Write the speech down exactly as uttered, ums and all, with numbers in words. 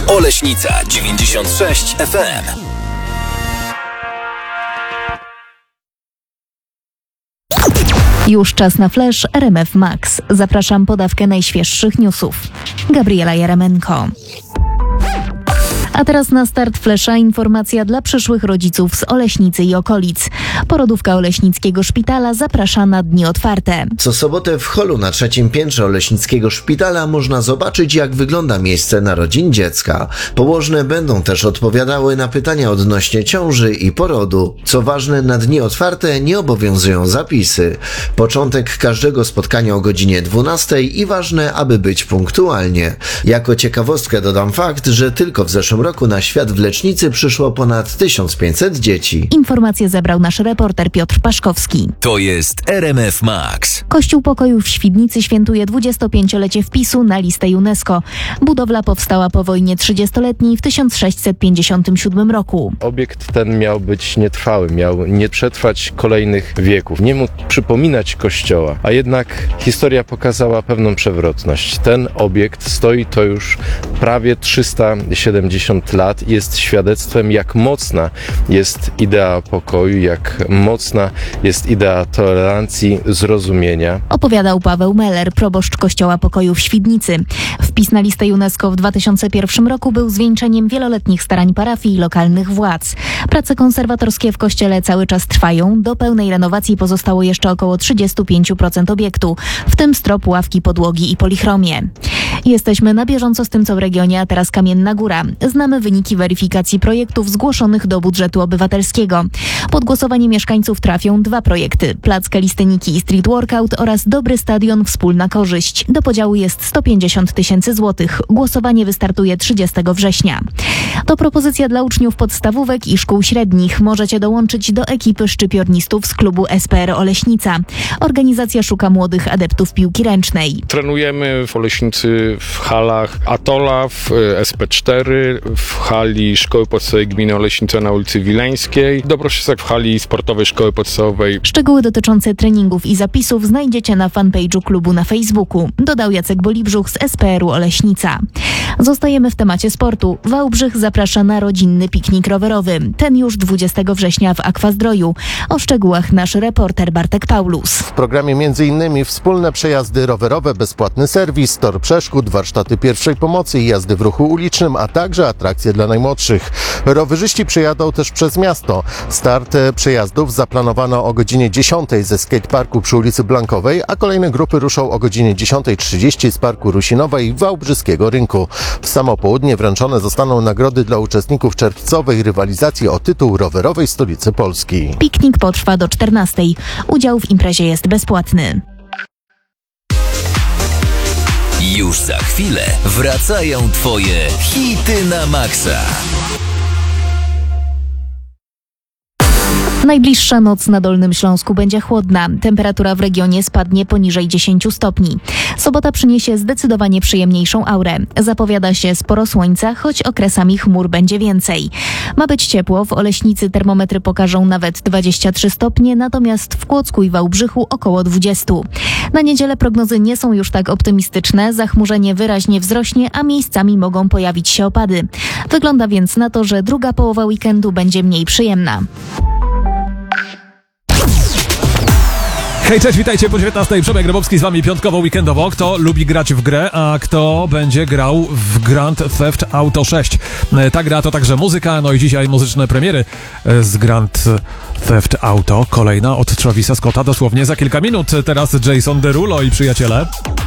Oleśnica dziewięćdziesiąt sześć F M. Już czas na flash R M F Max. Zapraszam po dawkę najświeższych newsów. Gabriela Jaremenko. A teraz na start flesza informacja dla przyszłych rodziców z Oleśnicy i okolic. Porodówka Oleśnickiego Szpitala zaprasza na dni otwarte. Co sobotę w holu na trzecim piętrze Oleśnickiego Szpitala można zobaczyć, jak wygląda miejsce narodzin dziecka. Położne będą też odpowiadały na pytania odnośnie ciąży i porodu. Co ważne, na dni otwarte nie obowiązują zapisy. Początek każdego spotkania o godzinie dwunastej i ważne, aby być punktualnie. Jako ciekawostkę dodam fakt, że tylko w zeszłym roku na świat w lecznicy przyszło ponad tysiąc pięćset dzieci. Informacje zebrał nasz reporter Piotr Paszkowski. To jest R M F Max. Kościół Pokoju w Świdnicy świętuje dwudziestopięciolecie wpisu na listę UNESCO. Budowla powstała po wojnie trzydziestoletniej w tysiąc sześćset pięćdziesiątym siódmym roku. Obiekt ten miał być nietrwały, miał nie przetrwać kolejnych wieków, nie mógł przypominać kościoła, a jednak historia pokazała pewną przewrotność. Ten obiekt stoi to już prawie trzysta siedemdziesiąt lat, jest świadectwem, jak mocna jest idea pokoju, jak mocna jest idea tolerancji, zrozumienia. Opowiadał Paweł Meller, proboszcz Kościoła Pokoju w Świdnicy. Wpis na listę UNESCO w dwa tysiące pierwszym roku był zwieńczeniem wieloletnich starań parafii i lokalnych władz. Prace konserwatorskie w kościele cały czas trwają. Do pełnej renowacji pozostało jeszcze około trzydzieści pięć procent obiektu, w tym strop, ławki, podłogi i polichromie. Jesteśmy na bieżąco z tym, co w regionie, a teraz Kamienna Góra. Znamy wyniki weryfikacji projektów zgłoszonych do budżetu obywatelskiego. Pod głosowanie mieszkańców trafią dwa projekty. Plac Kalistyniki i Street Workout oraz Dobry Stadion Wspólna Korzyść. Do podziału jest sto pięćdziesiąt tysięcy złotych. Głosowanie wystartuje trzydziestego września. To propozycja dla uczniów podstawówek i szkół średnich. Możecie dołączyć do ekipy szczypiornistów z klubu S P R Oleśnica. Organizacja szuka młodych adeptów piłki ręcznej. Trenujemy w Oleśnicy w halach Atola, w S P cztery, w hali Szkoły Podstawowej Gminy Oleśnica na ulicy Wileńskiej, Dobroszczak w hali Sportowej Szkoły Podstawowej. Szczegóły dotyczące treningów i zapisów znajdziecie na fanpage'u klubu na Facebooku, dodał Jacek Bolibrzuch z S P R u Oleśnica. Zostajemy w temacie sportu. Wałbrzych zaprasza na rodzinny piknik rowerowy. Ten już dwudziestego września w Akwazdroju. O szczegółach nasz reporter Bartek Paulus. W programie między innymi wspólne przejazdy rowerowe, bezpłatny serwis, tor przeszkód, warsztaty pierwszej pomocy i jazdy w ruchu ulicznym, a także atrakcje dla najmłodszych. Rowerzyści przejadą też przez miasto. Start przejazdów zaplanowano o godzinie dziesiątej ze skateparku przy ulicy Blankowej, a kolejne grupy ruszą o godzinie dziesiątej trzydzieści z Parku Rusinowa i Wałbrzyskiego Rynku. W samo południe wręczone zostaną nagrody dla uczestników czerwcowej rywalizacji o tytuł rowerowej stolicy Polski. Piknik potrwa do czternastej. Udział w imprezie jest bezpłatny. Już za chwilę wracają Twoje hity na maksa. Najbliższa noc na Dolnym Śląsku będzie chłodna. Temperatura w regionie spadnie poniżej dziesięć stopni. Sobota przyniesie zdecydowanie przyjemniejszą aurę. Zapowiada się sporo słońca, choć okresami chmur będzie więcej. Ma być ciepło, w Oleśnicy termometry pokażą nawet dwadzieścia trzy stopnie, natomiast w Kłodzku i Wałbrzychu około dwadzieścia. Na niedzielę prognozy nie są już tak optymistyczne. Zachmurzenie wyraźnie wzrośnie, a miejscami mogą pojawić się opady. Wygląda więc na to, że druga połowa weekendu będzie mniej przyjemna. Hej, cześć, witajcie po dziewiętnastej. Przemek Grabowski z wami piątkowo, weekendowo. Kto lubi grać w grę, a kto będzie grał w Grand Theft Auto sześć. Ta gra to także muzyka, no i dzisiaj muzyczne premiery z Grand Theft Auto. Kolejna od Travisa Scotta dosłownie za kilka minut. Teraz Jason Derulo i przyjaciele.